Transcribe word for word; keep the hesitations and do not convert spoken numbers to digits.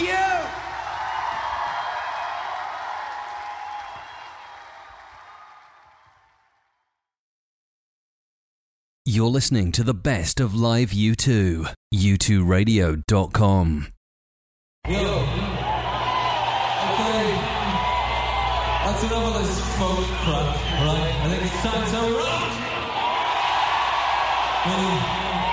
you! You're listening to the best of live U two. U two radio dot com. Yo. Okay. That's enough of this folk crap, right? I think it's time to rock! Ready?